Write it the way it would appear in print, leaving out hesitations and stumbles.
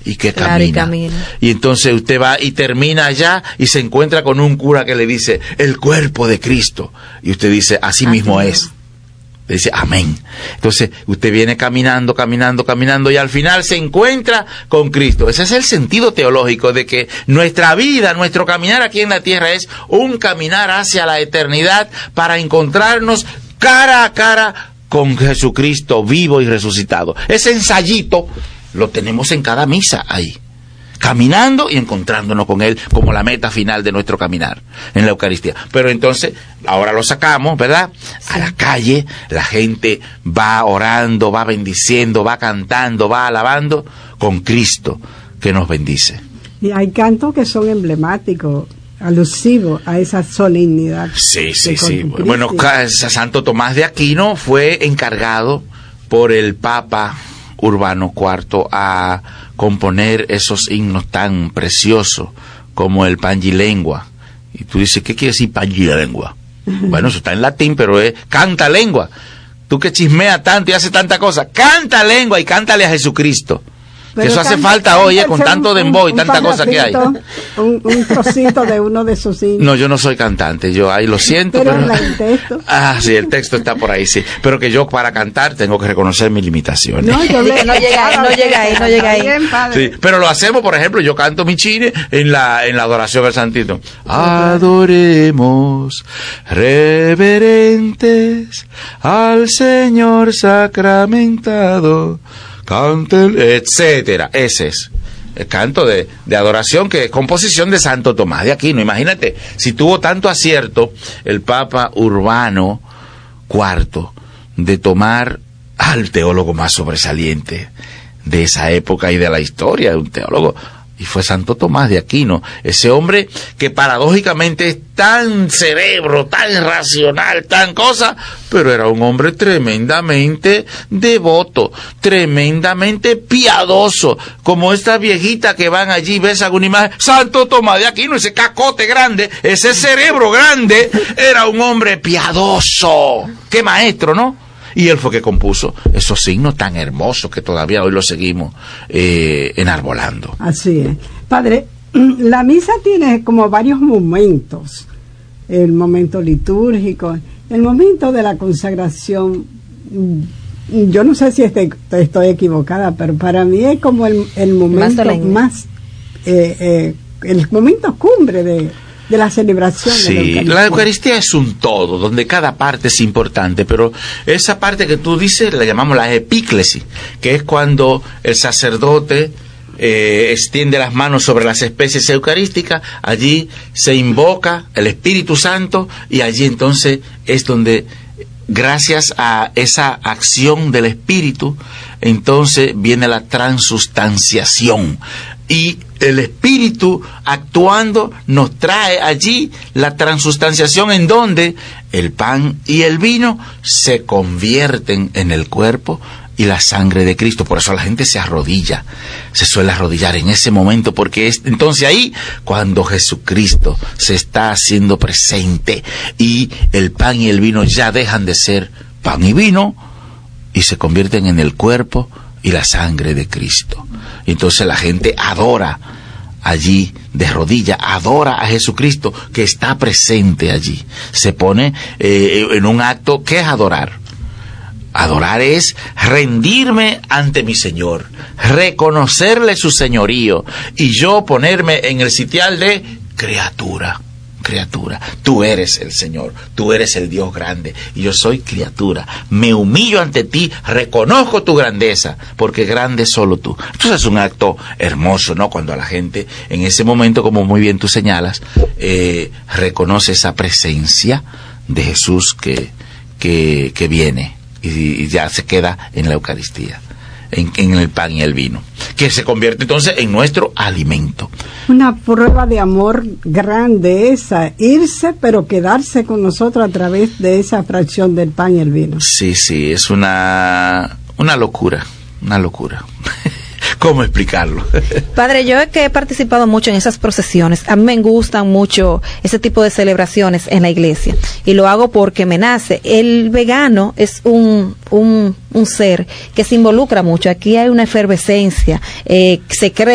y que camina. Y entonces usted va y termina allá y se encuentra con un cura que le dice, el cuerpo de Cristo. Y usted dice, así mismo es. Le dice, amén. Entonces usted viene caminando, caminando, caminando y al final se encuentra con Cristo. Ese es el sentido teológico de que nuestra vida, nuestro caminar aquí en la tierra es un caminar hacia la eternidad para encontrarnos cara a cara con Jesucristo vivo y resucitado. Ese ensayito lo tenemos en cada misa ahí, caminando y encontrándonos con Él como la meta final de nuestro caminar en la Eucaristía. Pero entonces, ahora lo sacamos, ¿verdad? A la calle, la gente va orando, va bendiciendo, va cantando, va alabando con Cristo que nos bendice. Y hay cantos que son emblemáticos, alusivos a esa solemnidad. Sí. Bueno, Santo Tomás de Aquino fue encargado por el Papa Urbano IV a componer esos himnos tan preciosos como el Pangilengua. Y tú dices, ¿qué quiere decir Pangilengua? Bueno, eso está en latín, pero es canta lengua. Tú que chismeas tanto y haces tanta cosa, canta lengua y cántale a Jesucristo. Pero que eso hace falta hoy, con tanto dembow y tanta cosa que hay. Un trocito de uno de esos himnos. No, yo no soy cantante, yo ahí lo siento. Pero el texto. Ah, sí, el texto está por ahí, sí. Pero que yo para cantar tengo que reconocer mis limitaciones. No llega ahí. Bien, sí, pero lo hacemos, por ejemplo, yo canto mi chine en la adoración al Santito. Adoremos reverentes al Señor sacramentado. Canten, etcétera. Ese es el canto de adoración, que es composición de Santo Tomás de Aquino. Imagínate, si tuvo tanto acierto el Papa Urbano IV de tomar al teólogo más sobresaliente de esa época y de la historia, de un teólogo, y fue Santo Tomás de Aquino, ese hombre que paradójicamente es tan cerebro, tan racional, tan cosa, pero era un hombre tremendamente devoto, tremendamente piadoso, como esta viejita que van allí, ves alguna imagen, Santo Tomás de Aquino, ese cacote grande, ese cerebro grande, era un hombre piadoso, qué maestro, ¿no? Y él fue que compuso esos signos tan hermosos que todavía hoy los seguimos enarbolando. Así es. Padre, la misa tiene como varios momentos. El momento litúrgico, el momento de la consagración. Yo no sé si estoy equivocada, pero para mí es como el momento el momento cumbre de la celebración. Sí, de la Eucaristía. La Eucaristía es un todo, donde cada parte es importante, pero esa parte que tú dices la llamamos la epíclesis, que es cuando el sacerdote extiende las manos sobre las especies eucarísticas, allí se invoca el Espíritu Santo y allí entonces es donde, gracias a esa acción del Espíritu, entonces viene la transustanciación. Y el Espíritu actuando nos trae allí la transustanciación, en donde el pan y el vino se convierten en el cuerpo y la sangre de Cristo. Por eso la gente se arrodilla, se suele arrodillar en ese momento, porque es entonces ahí cuando Jesucristo se está haciendo presente y el pan y el vino ya dejan de ser pan y vino y se convierten en el cuerpo y la sangre de Cristo. Y entonces la gente adora allí de rodillas, adora a Jesucristo que está presente allí. Se pone en un acto. ¿Qué es adorar? Adorar es rendirme ante mi Señor, reconocerle su señorío y yo ponerme en el sitial de criatura. Criatura, tú eres el Señor, tú eres el Dios grande y yo soy criatura, me humillo ante ti, reconozco tu grandeza, porque grande es solo tú. Entonces es un acto hermoso, ¿no? Cuando a la gente en ese momento, como muy bien tú señalas, reconoce esa presencia de Jesús que viene y ya se queda en la Eucaristía, en el pan y el vino, que se convierte entonces en nuestro alimento. Una prueba de amor grande esa, irse pero quedarse con nosotros a través de esa fracción del pan y el vino. Sí, es una locura, una locura. ¿Cómo explicarlo? Padre, yo es que he participado mucho en esas procesiones. A mí me gustan mucho ese tipo de celebraciones en la iglesia. Y lo hago porque me nace. El vegano es un ser que se involucra mucho. Aquí hay una efervescencia. Se cree